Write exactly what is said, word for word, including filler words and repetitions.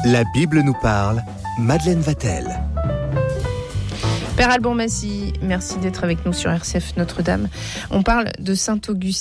La Bible nous parle, Madeleine Vatel. Père Alban Massy, merci d'être avec nous sur R C F Notre-Dame. On parle de Saint Augustin.